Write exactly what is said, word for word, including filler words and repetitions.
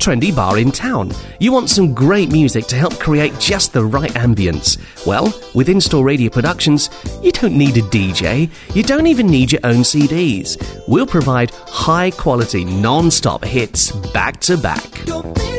trendy bar in town. You want some great music to help create just the right ambience. Well, with In-Store Radio Productions, you don't need a D J. You don't even need your own C Ds. We'll provide high-quality, non-stop hits back to back.